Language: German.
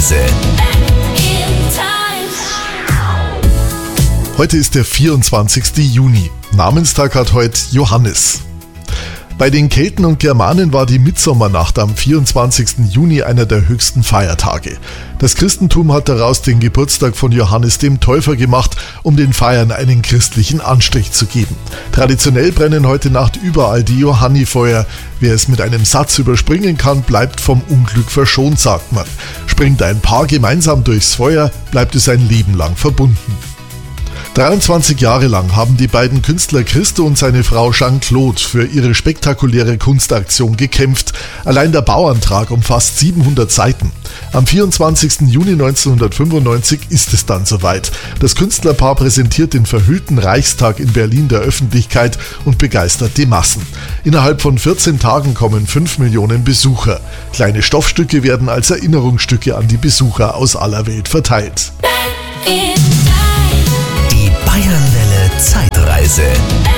Reise. Heute ist der 24. Juni. Namenstag hat heute Johannes. Bei den Kelten und Germanen war die Mitsommernacht am 24. Juni einer der höchsten Feiertage. Das Christentum hat daraus den Geburtstag von Johannes dem Täufer gemacht, um den Feiern einen christlichen Anstrich zu geben. Traditionell brennen heute Nacht überall die Johannifeuer. Wer es mit einem Satz überspringen kann, bleibt vom Unglück verschont, sagt man. Springt ein Paar gemeinsam durchs Feuer, bleibt es ein Leben lang verbunden. 23 Jahre lang haben die beiden Künstler Christo und seine Frau Jeanne-Claude für ihre spektakuläre Kunstaktion gekämpft. Allein der Bauantrag umfasst 700 Seiten. Am 24. Juni 1995 ist es dann soweit. Das Künstlerpaar präsentiert den verhüllten Reichstag in Berlin der Öffentlichkeit und begeistert die Massen. Innerhalb von 14 Tagen kommen 5 Millionen Besucher. Kleine Stoffstücke werden als Erinnerungsstücke an die Besucher aus aller Welt verteilt.